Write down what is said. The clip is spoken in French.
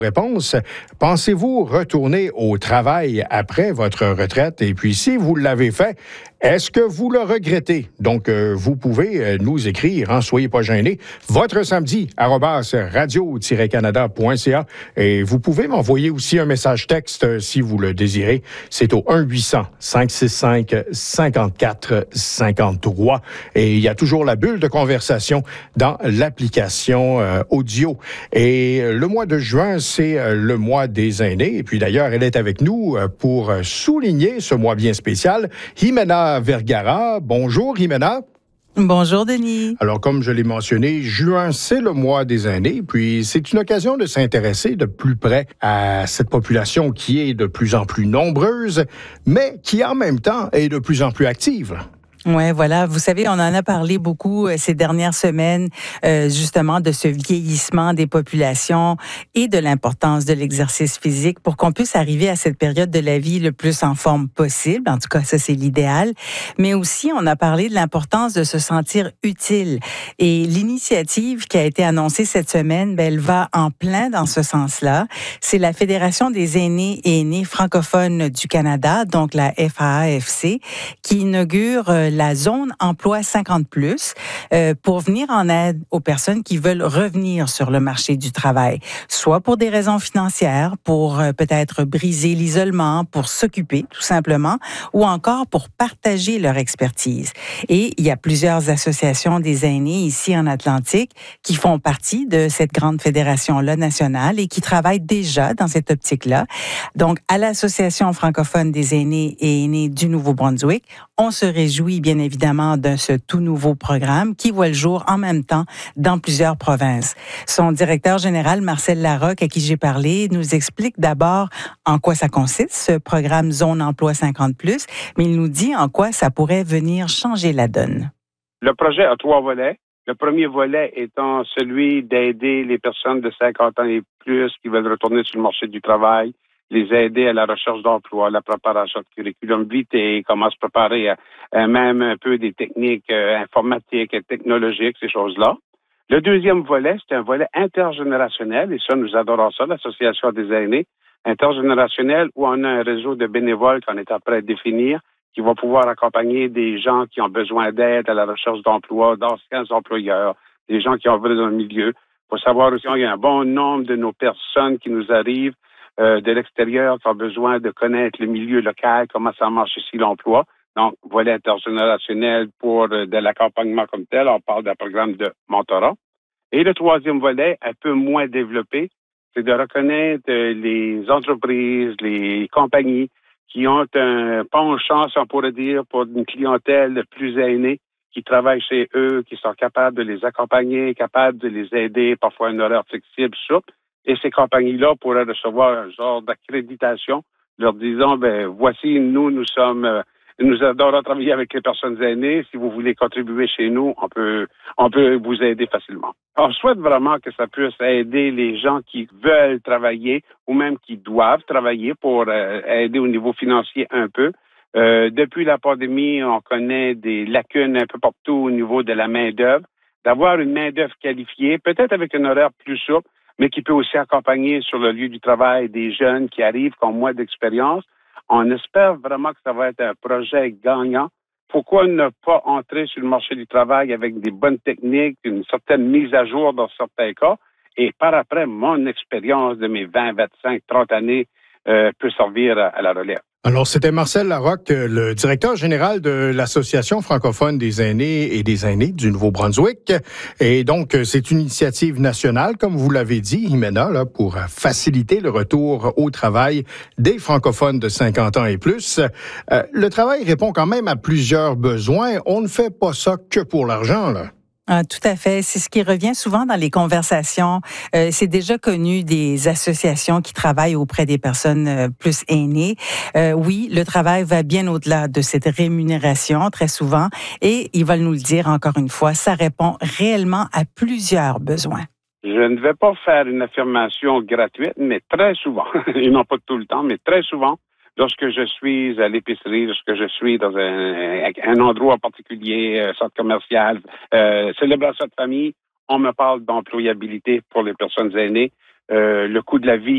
Réponse, pensez-vous retourner au travail après votre retraite? Et puis, si vous l'avez fait, est-ce que vous le regrettez? Donc, vous pouvez nous écrire, soyez pas gênés, votre samedi, @radio-canada.ca. Et vous pouvez m'envoyer aussi un message texte si vous le désirez. C'est au 1-800-565-5453. Et il y a toujours la bulle de conversation dans l'application audio. Et le mois de juin, c'est le mois des aînés. Et puis d'ailleurs, elle est avec nous pour souligner ce mois bien spécial. Jimena Vergara. Bonjour, Jimena. Bonjour, Denis. Alors, comme je l'ai mentionné, juin, c'est le mois des aînés. Puis, c'est une occasion de s'intéresser de plus près à cette population qui est de plus en plus nombreuse, mais qui, en même temps, est de plus en plus active. Ouais, voilà. Vous savez, on en a parlé beaucoup ces dernières semaines, justement, de ce vieillissement des populations et de l'importance de l'exercice physique pour qu'on puisse arriver à cette période de la vie le plus en forme possible. En tout cas, ça, c'est l'idéal. Mais aussi, on a parlé de l'importance de se sentir utile. Et l'initiative qui a été annoncée cette semaine, elle va en plein dans ce sens-là. C'est la Fédération des aînés et aînées francophones du Canada, donc la FAAFC, qui inaugure la zone emploi 50+, pour venir en aide aux personnes qui veulent revenir sur le marché du travail, soit pour des raisons financières, pour peut-être briser l'isolement, pour s'occuper tout simplement, ou encore pour partager leur expertise. Et il y a plusieurs associations des aînés ici en Atlantique qui font partie de cette grande fédération-là nationale et qui travaillent déjà dans cette optique-là. Donc, à l'Association francophone des aînés et aînées du Nouveau-Brunswick, on se réjouit bien évidemment de ce tout nouveau programme qui voit le jour en même temps dans plusieurs provinces. Son directeur général, Marcel Larocque, à qui j'ai parlé, nous explique d'abord en quoi ça consiste, ce programme Zone Emploi 50+, mais il nous dit en quoi ça pourrait venir changer la donne. Le projet a 3 volets. Le premier volet étant celui d'aider les personnes de 50 ans et plus qui veulent retourner sur le marché du travail, les aider à la recherche d'emploi, la préparation de curriculum vitae, comment se préparer à même un peu des techniques informatiques et technologiques, ces choses-là. Le deuxième volet, c'est un volet intergénérationnel, et ça, nous adorons ça, l'Association des aînés, intergénérationnel, où on a un réseau de bénévoles qu'on est après à définir, qui va pouvoir accompagner des gens qui ont besoin d'aide à la recherche d'emploi, d'anciens employeurs, des gens qui ont besoin dans le milieu. Il faut savoir aussi qu'il y a un bon nombre de nos personnes qui nous arrivent de l'extérieur qui ont besoin de connaître le milieu local, comment ça marche ici l'emploi. Donc, volet intergénérationnel pour de l'accompagnement comme tel. On parle d'un programme de mentorat. Et le troisième volet, un peu moins développé, c'est de reconnaître les entreprises, les compagnies qui ont un penchant, si on pourrait dire, pour une clientèle plus aînée, qui travaillent chez eux, qui sont capables de les accompagner, capables de les aider, parfois un horaire flexible, souple. Et ces compagnies-là pourraient recevoir un genre d'accréditation, leur disant, voici, nous sommes, nous adorons travailler avec les personnes aînées. Si vous voulez contribuer chez nous, on peut vous aider facilement. On souhaite vraiment que ça puisse aider les gens qui veulent travailler ou même qui doivent travailler pour aider au niveau financier un peu. Depuis la pandémie, on connaît des lacunes un peu partout au niveau de la main-d'œuvre. D'avoir une main-d'œuvre qualifiée, peut-être avec un horaire plus souple, mais qui peut aussi accompagner sur le lieu du travail des jeunes qui arrivent qui ont moins d'expérience. On espère vraiment que ça va être un projet gagnant. Pourquoi ne pas entrer sur le marché du travail avec des bonnes techniques, une certaine mise à jour dans certains cas, et par après, mon expérience de mes 20, 25, 30 années peut servir à la relève. Alors, c'était Marcel Larocque, le directeur général de l'Association francophone des aînés et des aînées du Nouveau-Brunswick. Et donc, c'est une initiative nationale, comme vous l'avez dit, Jimena, là, pour faciliter le retour au travail des francophones de 50 ans et plus. Le travail répond quand même à plusieurs besoins. On ne fait pas ça que pour l'argent, là. Ah, tout à fait. C'est ce qui revient souvent dans les conversations. C'est déjà connu des associations qui travaillent auprès des personnes plus aînées. Oui, le travail va bien au-delà de cette rémunération, très souvent. Et ils veulent nous le dire encore une fois, ça répond réellement à plusieurs besoins. Je ne vais pas faire une affirmation gratuite, mais très souvent, et non pas tout le temps, mais très souvent, lorsque je suis à l'épicerie, lorsque je suis dans un endroit particulier, centre commercial, célébration de famille, on me parle d'employabilité pour les personnes aînées. Le coût de la vie